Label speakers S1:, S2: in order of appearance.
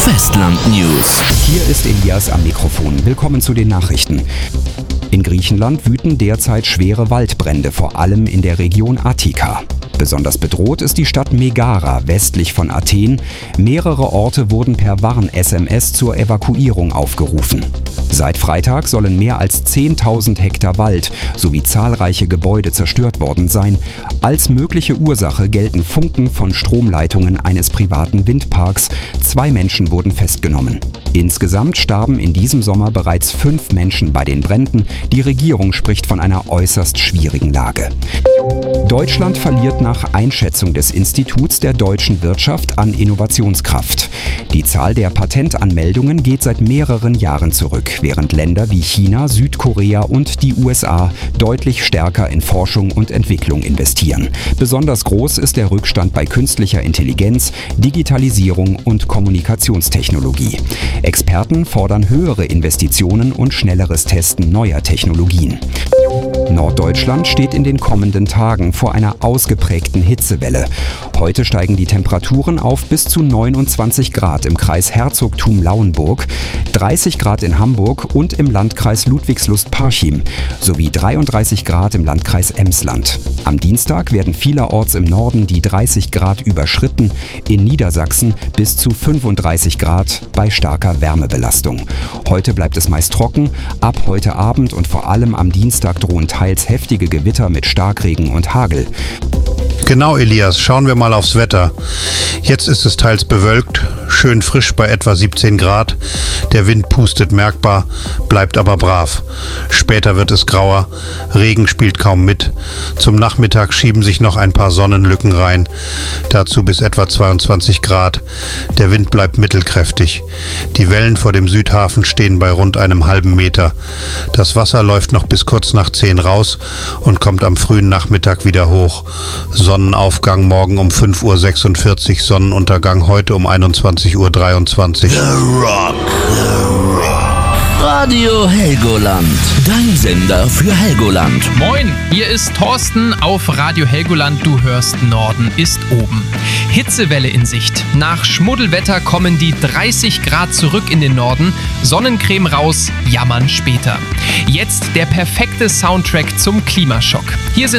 S1: Festland-News.
S2: Hier ist Elias am Mikrofon. Willkommen zu den Nachrichten. In Griechenland wüten derzeit schwere Waldbrände, vor allem in der Region Attika. Besonders bedroht ist die Stadt Megara westlich von Athen. Mehrere Orte wurden per Warn-SMS zur Evakuierung aufgerufen. Seit Freitag sollen mehr als 10.000 Hektar Wald sowie zahlreiche Gebäude zerstört worden sein. Als mögliche Ursache gelten Funken von Stromleitungen eines privaten Windparks. 2 Menschen wurden festgenommen. Insgesamt starben in diesem Sommer bereits 5 Menschen bei den Bränden. Die Regierung spricht von einer äußerst schwierigen Lage. Deutschland verliert nach Einschätzung des Instituts der deutschen Wirtschaft an Innovationskraft. Die Zahl der Patentanmeldungen geht seit mehreren Jahren zurück, während Länder wie China, Südkorea und die USA deutlich stärker in Forschung und Entwicklung investieren. Besonders groß ist der Rückstand bei künstlicher Intelligenz, Digitalisierung und Kommunikationstechnologie. Experten fordern höhere Investitionen und schnelleres Testen neuer Technologien. Norddeutschland steht in den kommenden Tagen vor einer ausgeprägten Hitzewelle. Heute steigen die Temperaturen auf bis zu 29 Grad im Kreis Herzogtum-Lauenburg, 30 Grad in Hamburg und im Landkreis Ludwigslust-Parchim sowie 33 Grad im Landkreis Emsland. Am Dienstag werden vielerorts im Norden die 30 Grad überschritten, in Niedersachsen bis zu 35 Grad bei starker Wärmebelastung. Heute bleibt es meist trocken, ab heute Abend und vor allem am Dienstag drohen teils heftige Gewitter mit Starkregen und Hagel.
S3: Genau, Elias, schauen wir mal aufs Wetter. Jetzt ist es teils bewölkt, schön frisch bei etwa 17 Grad. Der Wind pustet merkbar, bleibt aber brav. Später wird es grauer, Regen spielt kaum mit. Zum Nachmittag schieben sich noch ein paar Sonnenlücken rein. Dazu bis etwa 22 Grad. Der Wind bleibt mittelkräftig. Die Wellen vor dem Südhafen stehen bei rund einem halben Meter. Das Wasser läuft noch bis kurz nach 10 raus und kommt am frühen Nachmittag wieder hoch. Sonnenaufgang morgen um 5:46 Uhr, Sonnenuntergang heute um 21:23 Uhr.
S1: The Rock. Radio Helgoland. Dein Sender für Helgoland.
S4: Moin, hier ist Thorsten auf Radio Helgoland. Du hörst Norden ist oben. Hitzewelle in Sicht. Nach Schmuddelwetter kommen die 30 Grad zurück in den Norden. Sonnencreme raus, jammern später. Jetzt der perfekte Soundtrack zum Klimaschock. Hier sind